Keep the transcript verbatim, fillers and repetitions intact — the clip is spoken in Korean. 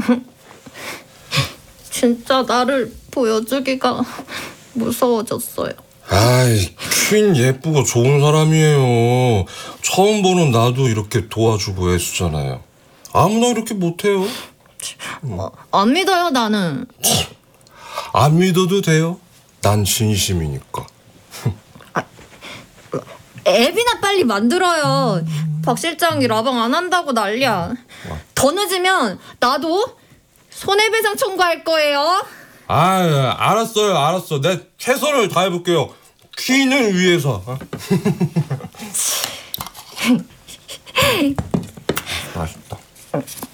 진짜 나를 보여주기가 무서워졌어요. 아이, 퀸 예쁘고 좋은 사람이에요. 처음 보는 나도 이렇게 도와주고 애쓰잖아요. 아무나 이렇게 못해요. 어, 안 믿어요, 나는. 안 믿어도 돼요. 난 진심이니까. 앱이나 빨리 만들어요. 박 실장이 라방 안 한다고 난리야. 더 늦으면 나도 손해배상 청구할 거예요. 아, 알았어요, 알았어. 내 최선을 다해볼게요. 퀸을 위해서. 맛있다.